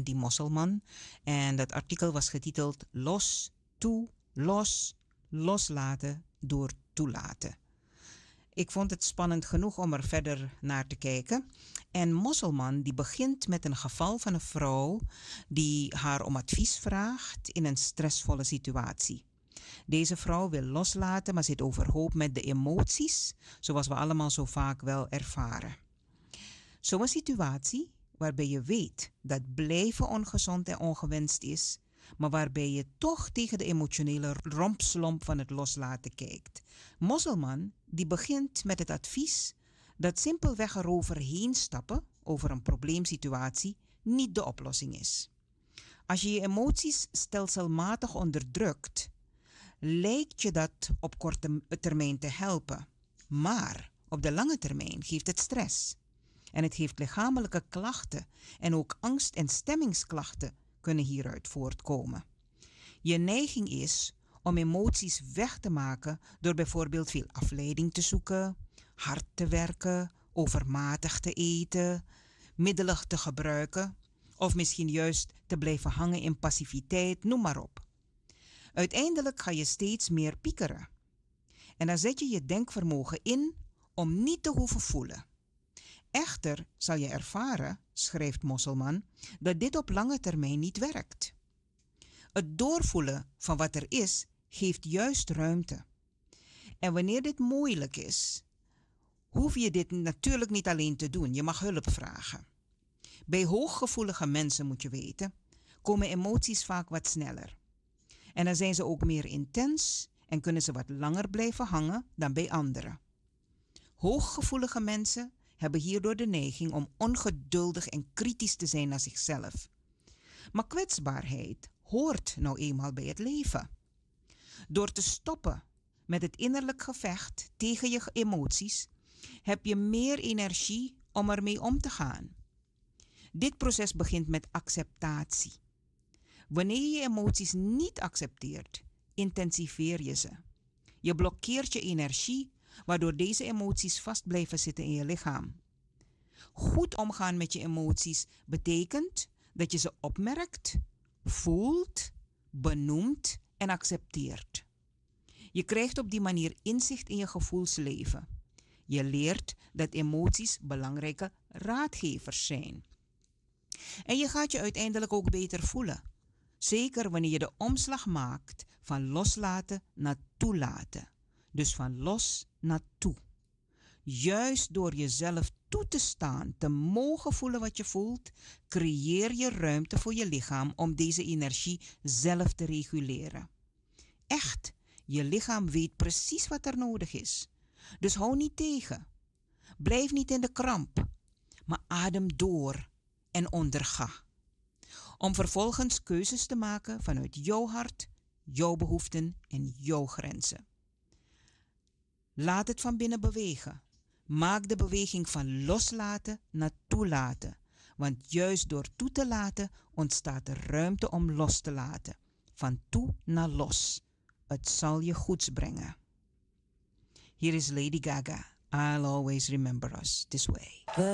Wendy Mosselman. En dat artikel was getiteld Los, toe, los, loslaten door toelaten. Ik vond het spannend genoeg om er verder naar te kijken. En Mosselman die begint met een geval van een vrouw die haar om advies vraagt in een stressvolle situatie. Deze vrouw wil loslaten, maar zit overhoop met de emoties, zoals we allemaal zo vaak wel ervaren. Zo'n situatie waarbij je weet dat blijven ongezond en ongewenst is, maar waarbij je toch tegen de emotionele rompslomp van het loslaten kijkt. Mosselman die begint met het advies dat simpelweg eroverheen stappen over een probleemsituatie niet de oplossing is. Als je je emoties stelselmatig onderdrukt, lijkt je dat op korte termijn te helpen. Maar op de lange termijn geeft het stress. En het geeft lichamelijke klachten en ook angst- en stemmingsklachten kunnen hieruit voortkomen. Je neiging is om emoties weg te maken door bijvoorbeeld veel afleiding te zoeken, hard te werken, overmatig te eten, middelen te gebruiken of misschien juist te blijven hangen in passiviteit, noem maar op. Uiteindelijk ga je steeds meer piekeren. En dan zet je je denkvermogen in om niet te hoeven voelen. Echter zal je ervaren, schrijft Mosselman, dat dit op lange termijn niet werkt. Het doorvoelen van wat er is, geeft juist ruimte. En wanneer dit moeilijk is, hoef je dit natuurlijk niet alleen te doen. Je mag hulp vragen. Bij hooggevoelige mensen, moet je weten, komen emoties vaak wat sneller. En dan zijn ze ook meer intens en kunnen ze wat langer blijven hangen dan bij anderen. Hooggevoelige mensen hebben hierdoor de neiging om ongeduldig en kritisch te zijn naar zichzelf. Maar kwetsbaarheid hoort nou eenmaal bij het leven. Door te stoppen met het innerlijk gevecht tegen je emoties, heb je meer energie om ermee om te gaan. Dit proces begint met acceptatie. Wanneer je je emoties niet accepteert, intensiveer je ze. Je blokkeert je energie, waardoor deze emoties vast blijven zitten in je lichaam. Goed omgaan met je emoties betekent dat je ze opmerkt, voelt, benoemt en accepteert. Je krijgt op die manier inzicht in je gevoelsleven. Je leert dat emoties belangrijke raadgevers zijn. En je gaat je uiteindelijk ook beter voelen. Zeker wanneer je de omslag maakt van loslaten naar toelaten. Dus van los naar toe. Juist door jezelf toe te staan, te mogen voelen wat je voelt, creëer je ruimte voor je lichaam om deze energie zelf te reguleren. Echt, je lichaam weet precies wat er nodig is. Dus hou niet tegen. Blijf niet in de kramp, maar adem door en onderga. Om vervolgens keuzes te maken vanuit jouw hart, jouw behoeften en jouw grenzen. Laat het van binnen bewegen. Maak de beweging van loslaten naar toelaten. Want juist door toe te laten ontstaat er ruimte om los te laten. Van toe naar los. Het zal je goeds brengen. Hier is Lady Gaga. I'll always remember us this way.